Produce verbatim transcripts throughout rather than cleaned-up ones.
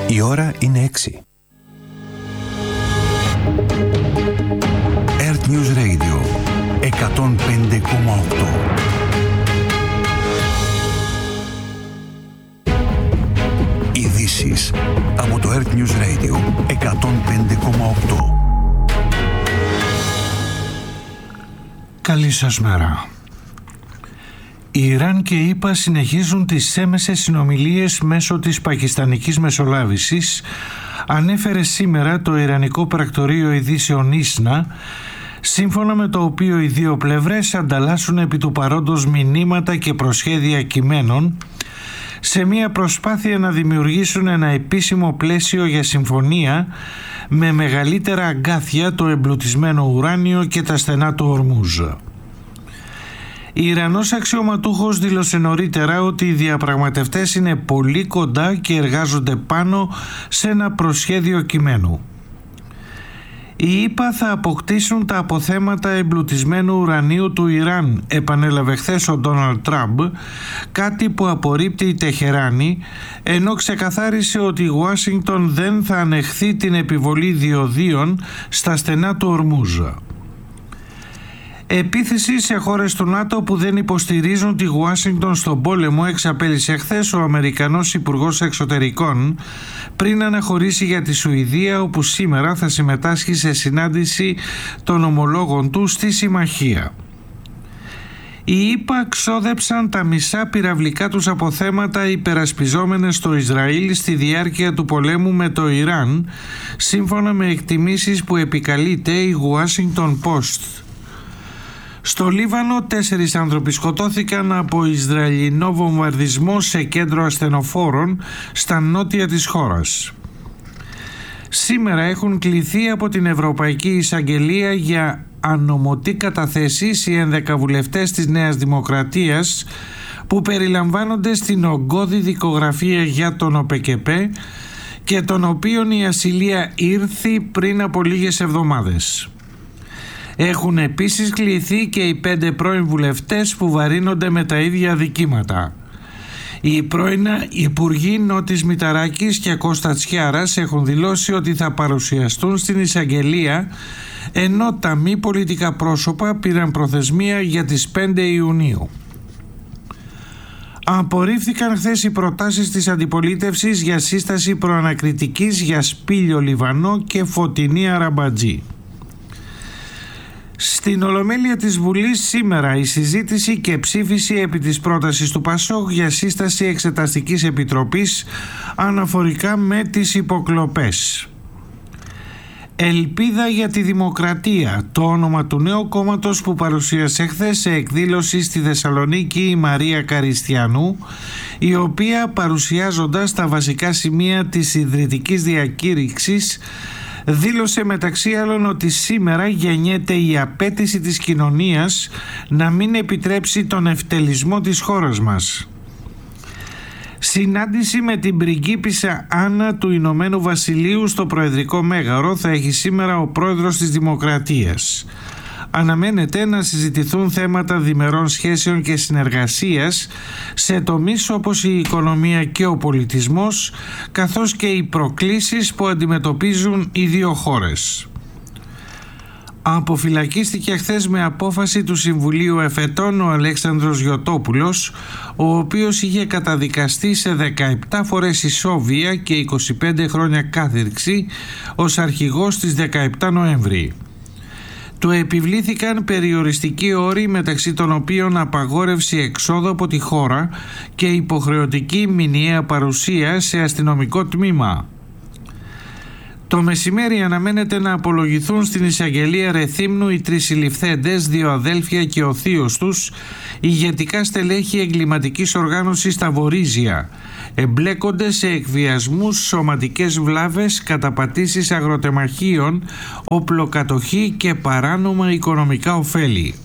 Η ώρα είναι έξι. Earth News Radio εκατόν πέντε κόμμα οκτώ. Ειδήσεις από το Earth News Radio εκατόν πέντε κόμμα οκτώ. Καλή σας μέρα. Η Ιράν και η ΗΠΑ συνεχίζουν τις έμεσες συνομιλίες μέσω της πακιστανικής μεσολάβησης, ανέφερε σήμερα το Ιρανικό Πρακτορείο Ειδήσεων Ίσνα, σύμφωνα με το οποίο οι δύο πλευρές ανταλλάσσουν επί του παρόντος μηνύματα και προσχέδια κειμένων σε μια προσπάθεια να δημιουργήσουν ένα επίσημο πλαίσιο για συμφωνία με μεγαλύτερα αγκάθια το εμπλουτισμένο ουράνιο και τα στενά του Ορμούζ. Η Ιρανός αξιωματούχος δήλωσε νωρίτερα ότι οι διαπραγματευτές είναι πολύ κοντά και εργάζονται πάνω σε ένα προσχέδιο κειμένου. Οι ΗΠΑ θα αποκτήσουν τα αποθέματα εμπλουτισμένου ουρανίου του Ιράν, επανέλαβε χθες ο Ντόναλντ Τραμπ, κάτι που απορρίπτει η Τεχεράνη, ενώ ξεκαθάρισε ότι η Ουάσιγκτον δεν θα ανεχθεί την επιβολή διοδίων στα στενά του Ορμούζ. Επίθεση σε χώρες του ΝΑΤΟ που δεν υποστηρίζουν τη Ουάσιγκτον στον πόλεμο εξαπέλυσε χθες ο Αμερικανός Υπουργός Εξωτερικών πριν αναχωρήσει για τη Σουηδία, όπου σήμερα θα συμμετάσχει σε συνάντηση των ομολόγων του στη Συμμαχία. Οι ΗΠΑ ξόδεψαν τα μισά πυραυλικά τους αποθέματα υπερασπιζόμενες στο Ισραήλ στη διάρκεια του πολέμου με το Ιράν, σύμφωνα με εκτιμήσεις που επικαλείται η Washington Post. Στο Λίβανο, τέσσερις άνθρωποι σκοτώθηκαν από Ισραηλινό βομβαρδισμό σε κέντρο ασθενοφόρων στα νότια της χώρας. Σήμερα έχουν κληθεί από την Ευρωπαϊκή Εισαγγελία για ανομωτή καταθέσεις οι έντεκα βουλευτές της Νέας Δημοκρατίας που περιλαμβάνονται στην ογκώδη δικογραφία για τον ΟΠΕΚΕΠΕ και των οποίων η ασυλία ήρθη πριν από λίγες εβδομάδες. Έχουν επίσης κληθεί και οι πέντε πρώην βουλευτές που βαρύνονται με τα ίδια αδικήματα. Οι πρώην υπουργοί Νότης Μηταράκης και Κώστα Τσιάρας έχουν δηλώσει ότι θα παρουσιαστούν στην εισαγγελία, ενώ τα μη πολιτικά πρόσωπα πήραν προθεσμία για τις πέντε Ιουνίου. Απορρίφθηκαν χθες οι προτάσεις της αντιπολίτευσης για σύσταση προανακριτικής για Σπήλιο Λιβανό και Φωτεινή Αραμπατζή. Στην Ολομέλεια της Βουλής σήμερα η συζήτηση και ψήφιση επί της πρότασης του ΠΑΣΟΚ για σύσταση εξεταστικής επιτροπής αναφορικά με τις υποκλοπές. Ελπίδα για τη Δημοκρατία, το όνομα του νέου κόμματος που παρουσίασε χθες σε εκδήλωση στη Θεσσαλονίκη η Μαρία Καριστιανού, η οποία παρουσιάζοντας τα βασικά σημεία της ιδρυτικής διακήρυξης δήλωσε μεταξύ άλλων ότι σήμερα γεννιέται η απέτηση της κοινωνίας να μην επιτρέψει τον ευτελισμό της χώρας μας. Συνάντηση με την πριγκίπισσα Άννα του Ηνωμένου Βασιλείου στο Προεδρικό Μέγαρο θα έχει σήμερα ο πρόεδρος της Δημοκρατίας. Αναμένεται να συζητηθούν θέματα διμερών σχέσεων και συνεργασίας σε τομείς όπως η οικονομία και ο πολιτισμός, καθώς και οι προκλήσεις που αντιμετωπίζουν οι δύο χώρες. Αποφυλακίστηκε χθες με απόφαση του Συμβουλίου Εφετών ο Αλέξανδρος Γιωτόπουλος, ο οποίος είχε καταδικαστεί σε δεκαεπτά φορές ισόβια και είκοσι πέντε χρόνια κάθυρξη ως αρχηγός στις δεκαεπτά Νοέμβρη. Του επιβλήθηκαν περιοριστικοί όροι, μεταξύ των οποίων απαγόρευση εξόδου από τη χώρα και υποχρεωτική μηνιαία παρουσία σε αστυνομικό τμήμα. Το μεσημέρι αναμένεται να απολογηθούν στην εισαγγελία Ρεθύμνου οι τρεις συλληφθέντες, δύο αδέλφια και ο θείος τους, ηγετικά στελέχη εγκληματικής οργάνωσης στα Βορίζια. Εμπλέκονται σε εκβιασμούς, σωματικές βλάβες, καταπατήσεις αγροτεμαχίων, οπλοκατοχή και παράνομα οικονομικά ωφέλη.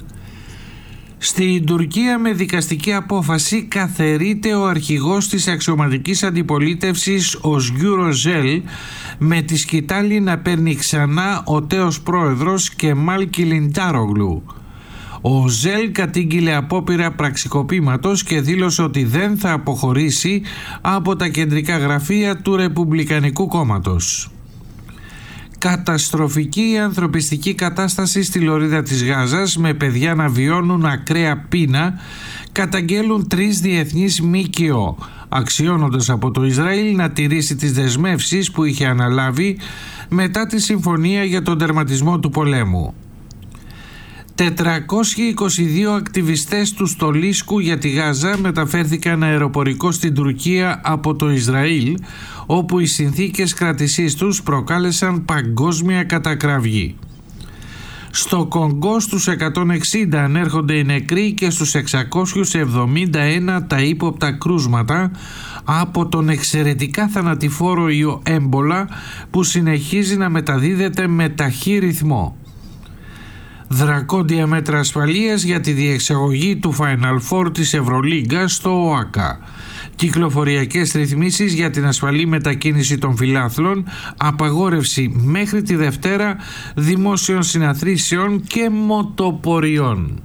Στην Τουρκία με δικαστική απόφαση καθαιρείται ο αρχηγός της αξιωματικής αντιπολίτευσης ο Σγκιουρ Οζέλ, με τη σκητάλη να παίρνει ξανά ο τέος πρόεδρος Κεμάλ Κιλιντάρογλου. Ο Οζέλ κατήγγειλε απόπειρα πραξικοπήματος και δήλωσε ότι δεν θα αποχωρήσει από τα κεντρικά γραφεία του Ρεπουμπλικανικού Κόμματος. Καταστροφική ανθρωπιστική κατάσταση στη λωρίδα της Γάζας, με παιδιά να βιώνουν ακραία πείνα, καταγγέλουν τρεις διεθνείς ΜΚΟ, αξιώνοντας από το Ισραήλ να τηρήσει τις δεσμεύσεις που είχε αναλάβει μετά τη συμφωνία για τον τερματισμό του πολέμου. τετρακόσιοι είκοσι δύο ακτιβιστές του Στολίσκου για τη Γάζα μεταφέρθηκαν αεροπορικό στην Τουρκία από το Ισραήλ, όπου οι συνθήκες κράτησής τους προκάλεσαν παγκόσμια κατακραυγή. Στο Κονγκό στους εκατόν εξήντα ανέρχονται οι νεκροί και στους εξακόσιους εβδομήντα ένα τα ύποπτα κρούσματα από τον εξαιρετικά θανατηφόρο ιό έμπολα που συνεχίζει να μεταδίδεται με ταχύ ρυθμό. Δρακόντια μέτρα ασφαλείας για τη διεξαγωγή του Final Four της Ευρωλίγκα στο ΟΑΚΑ. Κυκλοφοριακές ρυθμίσεις για την ασφαλή μετακίνηση των φιλάθλων, απαγόρευση μέχρι τη Δευτέρα δημόσιων συναθρήσεων και μοτοποριών.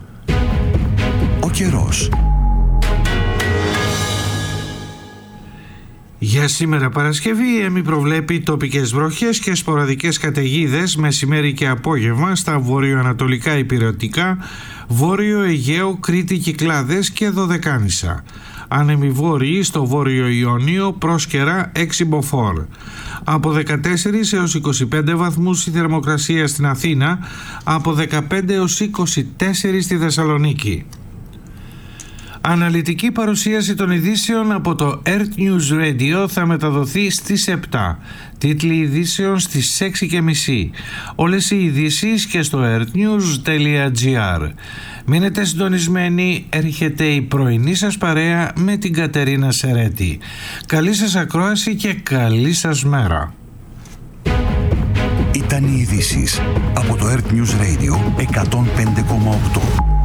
Ο καιρός. Για σήμερα Παρασκευή η ΕΜΗ προβλέπει τοπικές βροχές και σποραδικές καταιγίδες μεσημέρι και απόγευμα στα βορειοανατολικά υπηρετικά, Βόρειο Αιγαίο, Κρήτη, Κυκλάδες και Δωδεκάνησα. Άνεμοι βόρειοι στο Βόρειο Ιόνιο, πρόσκαιρα έξι μποφόρ. Από δεκατέσσερις έως είκοσι πέντε βαθμούς η θερμοκρασία στην Αθήνα, από δεκαπέντε έως είκοσι τέσσερα στη Θεσσαλονίκη. Αναλυτική παρουσίαση των ειδήσεων από το Earth News Radio θα μεταδοθεί στις επτά. Τίτλοι ειδήσεων στις έξι και μισή. Όλες οι ειδήσεις και στο earthnews τελεία gr. Μείνετε συντονισμένοι, έρχεται η πρωινή σας παρέα με την Κατερίνα Σερέτη. Καλή σας ακρόαση και καλή σας μέρα. Ήταν οι ειδήσεις από το Earth News Radio εκατόν πέντε κόμμα οκτώ.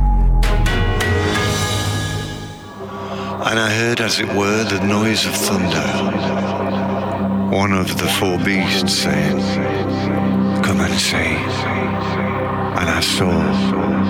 And I heard, as it were, the noise of thunder. One of the four beasts saying, "Come and see." And I saw